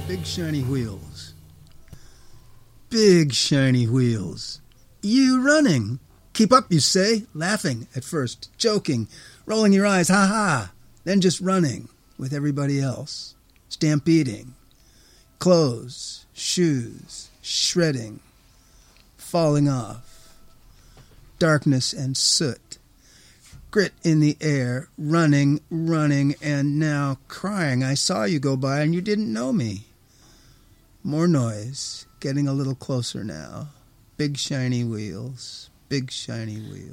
Big shiny wheels. Big shiny wheels. You running. Keep up, you say, laughing at first, joking, rolling your eyes, ha-ha, then just running with everybody else, stampeding, clothes, shoes, shredding, falling off, darkness and soot, grit in the air, running, and now crying. I saw you go by and you didn't know me. More noise, getting a little closer now. Big shiny wheels. Big shiny wheels.